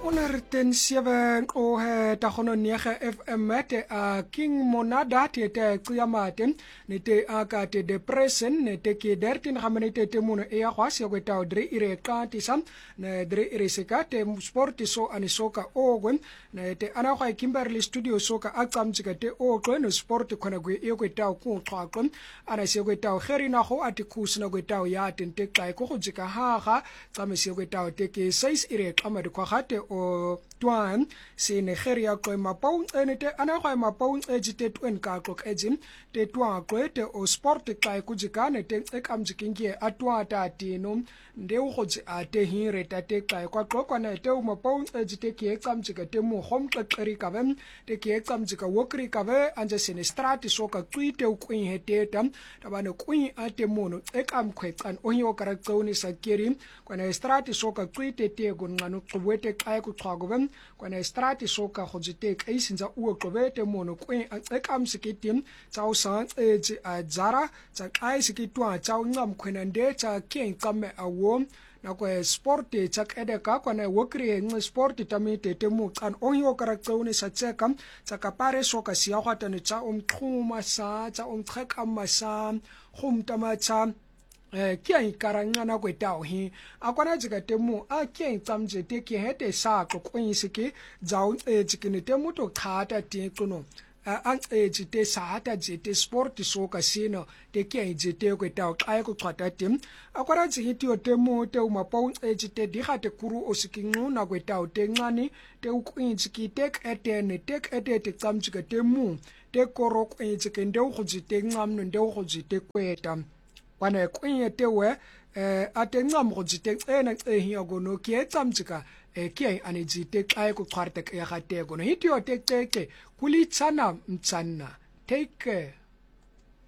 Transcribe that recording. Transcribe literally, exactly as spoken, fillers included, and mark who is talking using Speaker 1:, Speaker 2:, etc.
Speaker 1: honderdten sewe o he tagono nege F M te a King Monada te te qiyamate ne te a ka te depression ne te ke dertien gaminute te mono e ya gwasi go ta dre ire ka ti sam ne dre ire se ka te sport so ani soka o gwen ne te ana gwa Kimberley studio soka a tsamtsika te o gwen no sport khona go e go ta ku xwaqo ana se go ta geri na go ati khusina go ta ya te te ka go go tsika ha ga tsamese go ta te ke seis ire kama de kwa gate o tuan se Nigeria ko mapau ene te ana ko mapau ejite twen ka ko ejim te twa ko te o sport ka ku jikane te ekamjikinge atwa ta tino nde u gotse a te hire ta te ka kwa ko kwana te o mapau ejite ke ekamjika te mo hom qeri ka bem te ke ekamjika wokri ka be anje sene strati soka twite u kuin heteta tabane kuin ate mono ekam khweqan o hiyo karaktsoni sakeri kwana strati soka twite te gunqanu qwete ka ku xwago kwana strati soka gojite ka isinza u qobete mono kuin ekam sikitim tsa usan eje a zara tsa kai sikitwa tsa ngam khwena nde tsa king kame awo na kwa sport tsa edeka kwana wokri ng sport tamite te mu kan onyo karaktsone sa tsekam tsa kapare soka sia gwatane tsa umqhuma sa tsa umqheka masa khumtama tsa eh kia ikarangana kwetao hi akwana jika temu a kia itsamje te ke hete sa ko kwinsiki zaun e jikine temu to khata te kuno an e jite sahata jite sport soka sino te kia jite kwetao kai ko khata tim akwana jiti o temu te umapau e jite di khate kuru osikingu na kwetao te ngani te ukwinjiki tek etene tek etete tsamjika temu te korok e jike ndeu khujite ngamno ndeu khujite kweta wana kwenye tewe eh atengam go jite ena ehi agono ke tsamtsika e ke ane jite kai ku khwarta ke ga te gono hitio te te kulitsana mtsanna take care.